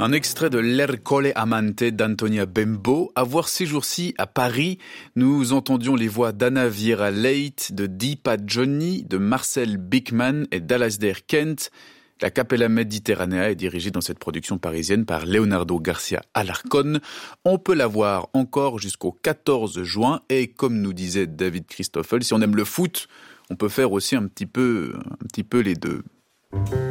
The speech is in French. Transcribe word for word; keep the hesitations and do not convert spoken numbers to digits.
Un extrait de L'Ercole Amante d'Antonia Bembo. À voir ces jours-ci à Paris, nous entendions les voix d'Anna Vieira Leite, de Deepa Johnny, de Marcel Bickman et d'Alasdair Kent. La Capella Mediterranea est dirigée dans cette production parisienne par Leonardo Garcia Alarcón. On peut la voir encore jusqu'au quatorze juin et comme nous disait David Christoffel, si on aime le foot, on peut faire aussi un petit peu, un petit peu les deux.